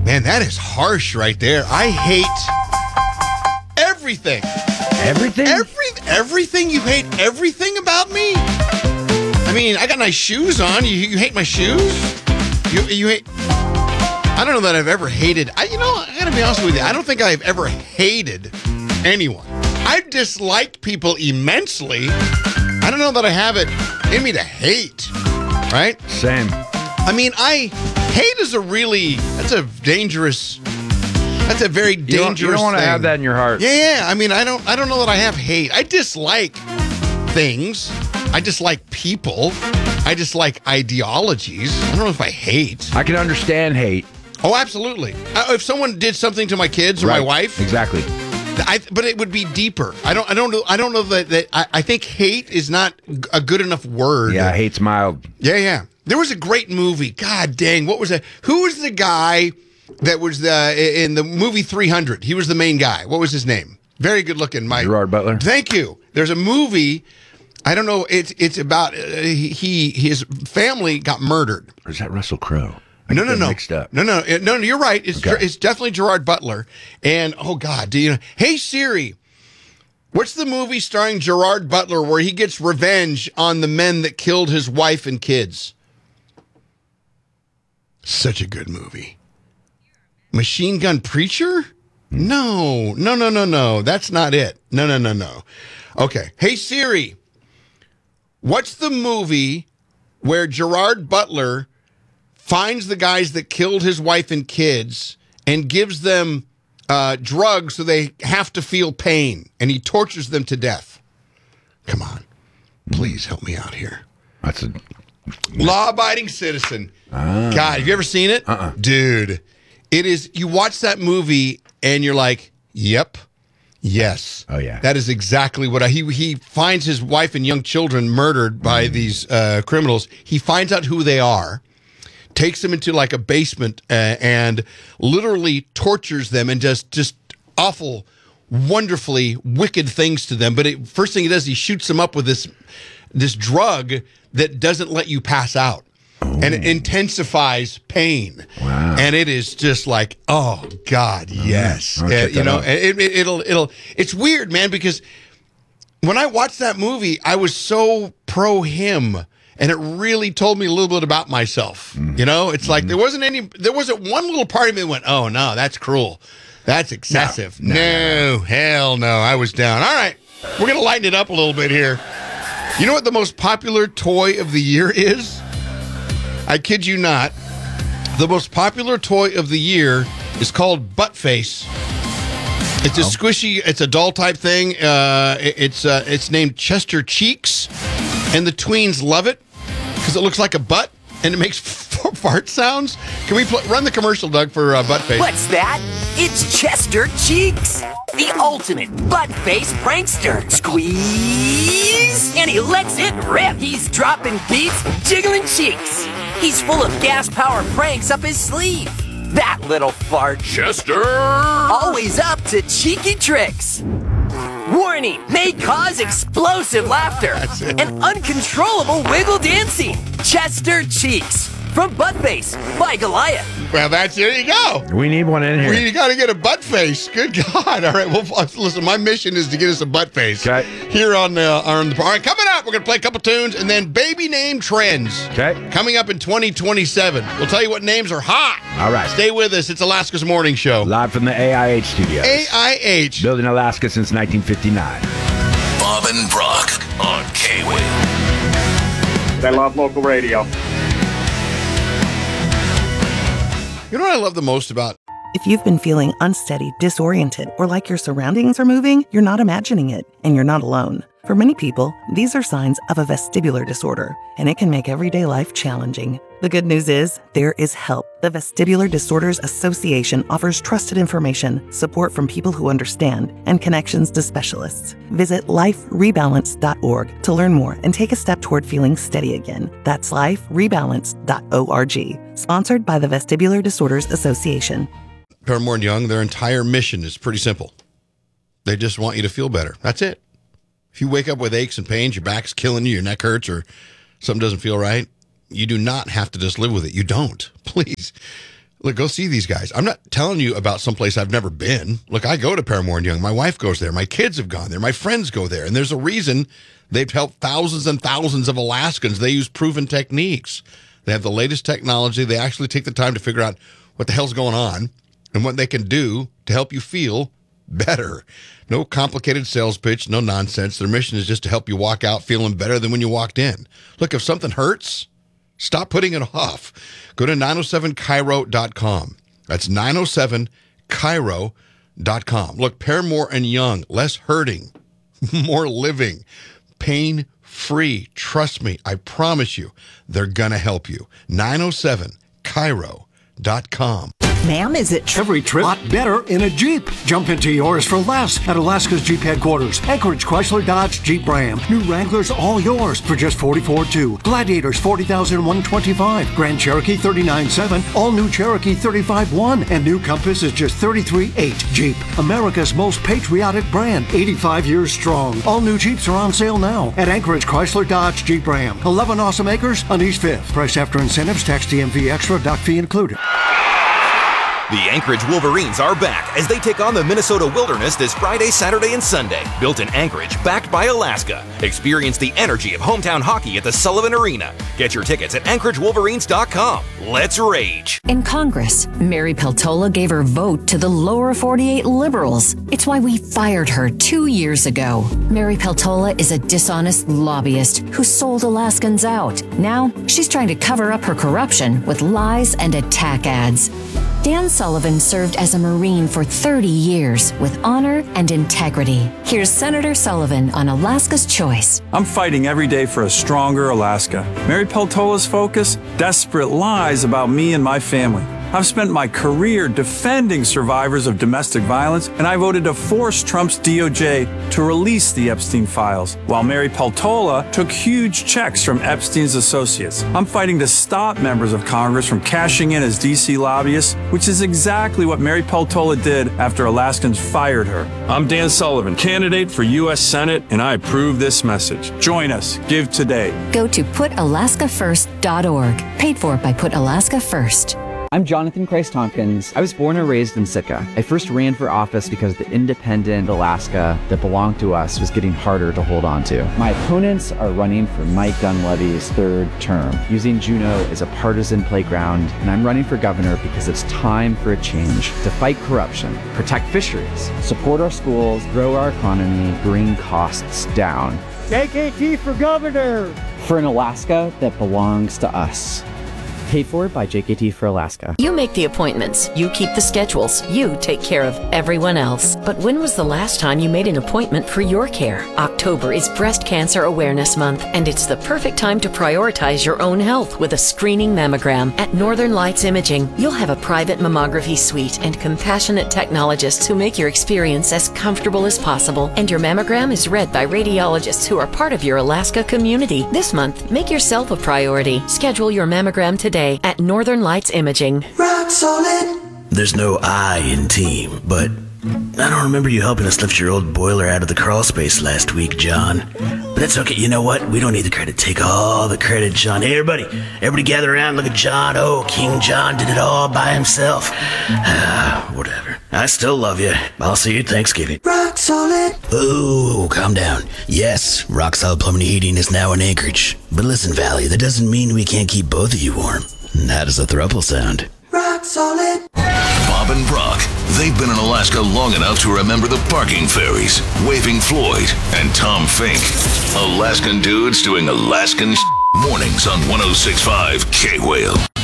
Man, that is harsh right there. I hate everything. Everything? Everything? You hate everything about me? I mean, I got nice shoes on. You hate my shoes? You hate... I don't know that I've ever hated... I got to be honest with you. I don't think I've ever hated anyone. I dislike people immensely. I don't know that I have it in me to hate. Right? Same. I mean, hate is that's a very dangerous You don't want to thing. have that in your heart. Yeah. I mean, I don't know that I have hate. I dislike things. I dislike people. I dislike ideologies. I don't know if I hate. I can understand hate. Oh, absolutely. If someone did something to my kids or my wife, exactly. But it would be deeper. I don't know that I think hate is not a good enough word. Yeah, hate's mild. Yeah. There was a great movie. God dang, what was it? Who was the guy that was in the movie 300? He was the main guy. What was his name? Very good looking, Mike. Gerard Butler. Thank you. There's a movie. I don't know. It's about his family got murdered. Or is that Russell Crowe? No. Mixed up. No. You're right. It's definitely Gerard Butler. And oh God, hey Siri, what's the movie starring Gerard Butler where he gets revenge on the men that killed his wife and kids? Such a good movie. Machine Gun Preacher? No. That's not it. No. Okay. Hey Siri, what's the movie where Gerard Butler finds the guys that killed his wife and kids and gives them drugs so they have to feel pain, and he tortures them to death? Come on. Please help me out here. That's a... Law-abiding citizen. God, have you ever seen it? Dude, it is... You watch that movie, and you're like, yep, yes. Oh, yeah. That is exactly what he finds his wife and young children murdered by these criminals. He finds out who they are, takes them into like a basement and literally tortures them and just awful, wonderfully wicked things to them. But first thing he does, he shoots them up with this drug that doesn't let you pass out. And it intensifies pain. Wow. And it is just like, oh God, yes. It's weird, man, because when I watched that movie, I was so pro him. And it really told me a little bit about myself. It's like there wasn't one little part of me that went, oh no, that's cruel. That's excessive. No, hell no. I was down. All right. We're going to lighten it up a little bit here. You know what the most popular toy of the year is? I kid you not. The most popular toy of the year is called Butt Face. It's a squishy, it's a doll type thing. It's named Chester Cheeks, and the tweens love it because it looks like a butt and it makes fart sounds. Can we run the commercial, Doug, for Butt Face? What's that? It's Chester Cheeks, the ultimate butt-face prankster. Squeeze, and he lets it rip. He's dropping beats, jiggling cheeks. He's full of gas-powered pranks up his sleeve. That little fart. Chester! Always up to cheeky tricks. Warning, may cause explosive laughter and uncontrollable wiggle dancing. Chester Cheeks from Butt Face by Goliath. Well, there you go. We need one in here. We got to get a butt face. Good God. All right. Well, listen, my mission is to get us a butt face. Okay. Here on the... All right, coming up, we're going to play a couple tunes and then baby name trends. Okay. Coming up in 2027. We'll tell you what names are hot. All right. Stay with us. It's Alaska's Morning Show. Live from the AIH studios. AIH. Built in Alaska since 1959. Bob and Brock on K-Wave. I love local radio. You know what I love the most about... If you've been feeling unsteady, disoriented, or like your surroundings are moving, you're not imagining it, and you're not alone. For many people, these are signs of a vestibular disorder, and it can make everyday life challenging. The good news is, there is help. The Vestibular Disorders Association offers trusted information, support from people who understand, and connections to specialists. Visit liferebalance.org to learn more and take a step toward feeling steady again. That's liferebalance.org. Sponsored by the Vestibular Disorders Association. Paramore and Young, their entire mission is pretty simple. They just want you to feel better. That's it. If you wake up with aches and pains, your back's killing you, your neck hurts, or something doesn't feel right, you do not have to just live with it. You don't. Please. Look, go see these guys. I'm not telling you about someplace I've never been. Look, I go to Paramore and Young. My wife goes there. My kids have gone there. My friends go there. And there's a reason they've helped thousands and thousands of Alaskans. They use proven techniques. They have the latest technology. They actually take the time to figure out what the hell's going on and what they can do to help you feel better. No complicated sales pitch, no nonsense. Their mission is just to help you walk out feeling better than when you walked in. Look, if something hurts, stop putting it off. Go to 907chiro.com. That's 907chiro.com. Look, Paramore and Young, less hurting, more living, pain-free. Trust me, I promise you, they're going to help you. 907chiro.com. Ma'am, is it Every trip lot better in a Jeep. Jump into yours for less at Alaska's Jeep headquarters. Anchorage, Chrysler, Dodge, Jeep, Ram. New Wranglers, all yours for just $44,200. Gladiators, $40,125. Grand Cherokee, $39,700. All new Cherokee, $35,100. And new Compass is just $33,800. Jeep, America's most patriotic brand. 85 years strong. All new Jeeps are on sale now at Anchorage, Chrysler, Dodge, Jeep, Ram. 11 awesome acres on East 5th. Price after incentives, tax DMV extra, dock fee included. The Anchorage Wolverines are back as they take on the Minnesota Wilderness this Friday, Saturday, and Sunday. Built in Anchorage, backed by Alaska. Experience the energy of hometown hockey at the Sullivan Arena. Get your tickets at AnchorageWolverines.com. Let's rage. In Congress, Mary Peltola gave her vote to the lower 48 liberals. It's why we fired her 2 years ago. Mary Peltola is a dishonest lobbyist who sold Alaskans out. Now, she's trying to cover up her corruption with lies and attack ads. Dan Sullivan served as a Marine for 30 years with honor and integrity. Here's Senator Sullivan on Alaska's Choice. I'm fighting every day for a stronger Alaska. Mary Peltola's focus? Desperate lies about me and my family. I've spent my career defending survivors of domestic violence, and I voted to force Trump's DOJ to release the Epstein files, while Mary Peltola took huge checks from Epstein's associates. I'm fighting to stop members of Congress from cashing in as D.C. lobbyists, which is exactly what Mary Peltola did after Alaskans fired her. I'm Dan Sullivan, candidate for U.S. Senate, and I approve this message. Join us. Give today. Go to PutAlaskaFirst.org. Paid for by Put Alaska First. I'm Jonathan Christ-Tompkins. I was born and raised in Sitka. I first ran for office because the independent Alaska that belonged to us was getting harder to hold on to. My opponents are running for Mike Dunleavy's third term, using Juneau as a partisan playground, and I'm running for governor because it's time for a change to fight corruption, protect fisheries, support our schools, grow our economy, bring costs down. JKT for governor! For an Alaska that belongs to us. Paid for by JKT for Alaska. You make the appointments, you keep the schedules, you take care of everyone else. But when was the last time you made an appointment for your care? October is Breast Cancer Awareness Month, and it's the perfect time to prioritize your own health with a screening mammogram. At Northern Lights Imaging, you'll have a private mammography suite and compassionate technologists who make your experience as comfortable as possible. And your mammogram is read by radiologists who are part of your Alaska community. This month, make yourself a priority. Schedule your mammogram today at Northern Lights Imaging. Rock solid. There's no I in team, but I don't remember you helping us lift your old boiler out of the crawl space last week, John. But that's okay. You know what? We don't need the credit. Take all the credit, John. Hey, everybody gather around. Look at John. Oh, King John did it all by himself. Whatever. I still love you. I'll see you at Thanksgiving. Rock solid. Oh, calm down. Yes, Rock Solid Plumbing and Heating is now in Anchorage. But listen, Valley, that doesn't mean we can't keep both of you warm. How does a throuple sound? Rock solid. Bob and Brock, they've been in Alaska long enough to remember the parking ferries, Waving Floyd, and Tom Fink. Alaskan dudes doing Alaskan mornings on 106.5 K-Whale.